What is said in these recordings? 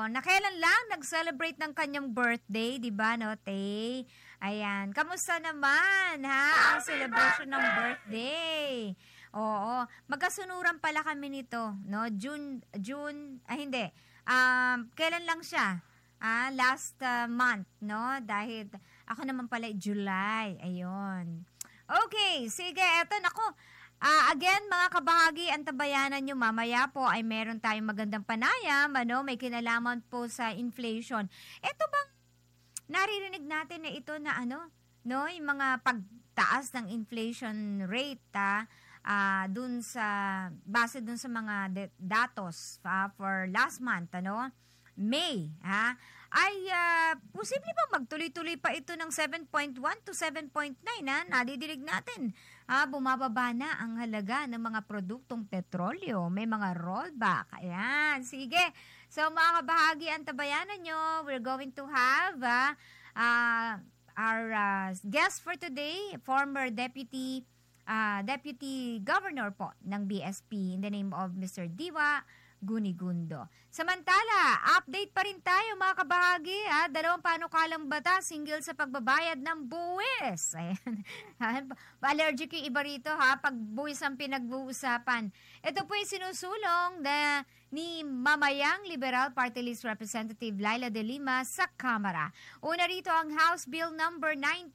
na kailan lang nag-celebrate ng kanyang birthday, di ba, no, Tay? Ayan. Kamusta naman, ha? Ang celebration ng birthday. Oo. Magkasunuran pala kami nito, no? Hindi. Kailan lang siya? Last month, no? Dahil ako naman pala July. Ayun. Okay, sige. Eto, nako. Again, mga kabahagi, antabayanan nyo mamaya po ay meron tayong magandang panayam, ano, may kinalaman po sa inflation. Ito bang naririnig natin na ito na ano, no, yung mga pagtaas ng inflation rate, base dun sa mga datos for last month, ano, May, ay posible ba magtuloy-tuloy pa ito ng 7.1 to 7.9, nadidinig natin. Bumababa na ang halaga ng mga produktong petrolyo. May mga rollback. Ayan, sige. So mga kabahagi, antabayanan nyo. We're going to have our guest for today, former Deputy Governor po ng BSP in the name of Mr. Diwa Gunigundo. Samantala, update pa rin tayo mga kabahagi. Dalawang panukalang batas single sa pagbabayad ng buwis. Ayan. Allergic yung iba rito, pag buwis ang pinag-uusapan. Ito po yung sinusulong ni Mamayang Liberal Party List Representative Laila de Lima sa Kamara. Una rito ang House Bill number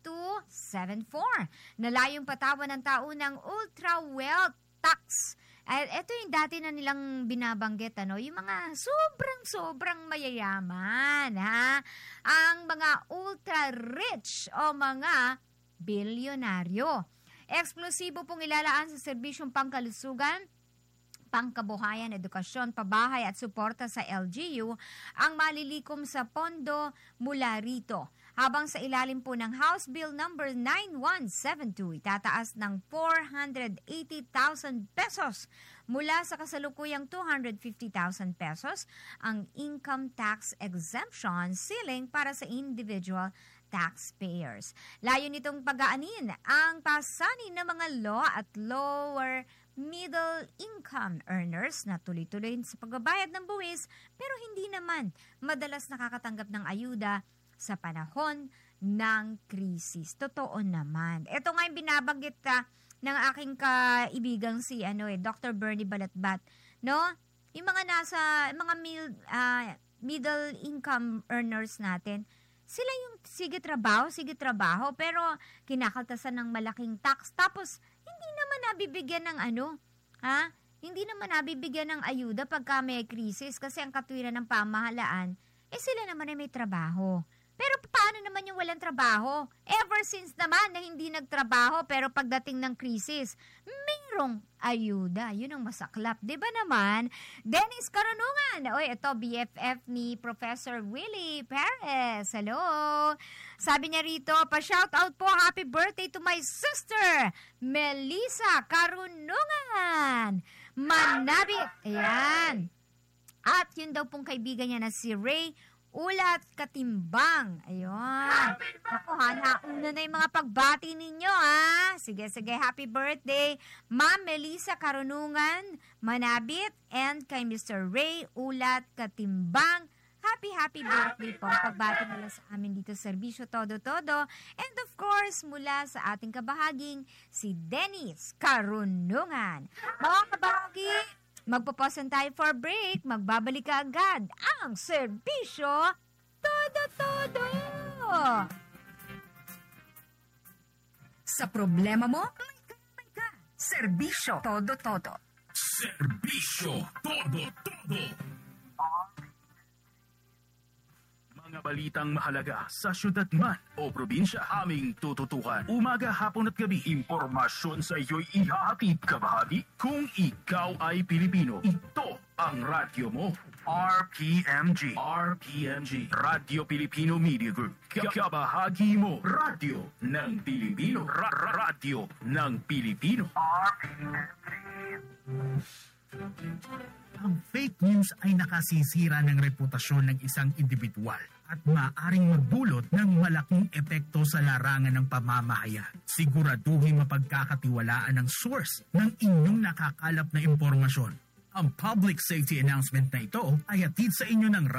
9274 na layong patawan ng taunang ultra wealth tax. Ito yung dati na nilang binabanggit, yung mga sobrang mayayaman, ang mga ultra-rich o mga bilyonaryo. Eksplosibo pong ilalaan sa serbisyong pangkalusugan, pangkabuhayan, edukasyon, pabahay at suporta sa LGU ang malilikom sa pondo mula rito. Habang sa ilalim po ng House Bill number 9172, itataas ng 480,000 pesos mula sa kasalukuyang 250,000 pesos ang income tax exemption ceiling para sa individual taxpayers. Layo nitong pag-aanin ang pasanin ng mga low at lower middle income earners na tuloy-tuloy sa pagbabayad ng buwis pero hindi naman madalas nakakatanggap ng ayuda sa panahon ng krisis. Totoo naman. Ito nga yung binabanggit ng aking kaibigang si Dr. Bernie Balatbat, no? Yung mga middle income earners natin, sila yung sige trabaho, pero kinakaltasan ng malaking tax. Tapos, hindi naman nabibigyan ng hindi naman nabibigyan ng ayuda pagka may krisis kasi ang katwiran ng pamahalaan, sila naman ay may trabaho. Pero paano naman yung walang trabaho? Ever since naman na hindi nagtrabaho pero pagdating ng krisis, mayroong ayuda. Yun ang masaklap. Diba naman? Dennis Karunungan. Ito BFF ni Professor Willie Perez. Hello. Sabi niya rito, pa-shoutout po, happy birthday to my sister, Melissa Karunungan. Manabit. Ayan. At yun daw pong kaibigan niya na si Ray Ulat Katimbang. Ayun. Ako, nauna na yung mga pagbati ninyo, Sige, happy birthday, Ma'am Melissa Karunungan, Manabit, and kay Mr. Ray Ulat Katimbang. Happy birthday po. Pagbati mula sa amin dito sa Serbisyo Todo-Todo. And of course, mula sa ating kabahaging si Dennis Karunungan. Mga kabahagi, magpapasan tayo for break. Magbabalik ka agad ang Serbisyo Todo-Todo. Sa problema mo, may ka. Serbisyo Todo-Todo. Serbisyo Todo-Todo. Mga balitang mahalaga sa syudad man o probinsya, aming tututukan. Umaga, hapon at gabi, impormasyon sa iyo'y ihahatid kabahagi. Kung ikaw ay Pilipino, ito ang radyo mo. RPMG. Radio Filipino Media Group. Kabahagi mo. Radyo ng Pilipino. Radyo ng Pilipino. Ang fake news ay nakasisira ng reputasyon ng isang individual at maaaring magdulot ng malaking epekto sa larangan ng pamamahayag. Siguraduhin mapagkakatiwalaan ng source ng inyong nakakalap na impormasyon. Ang public safety announcement na ito ay hatid sa inyo ng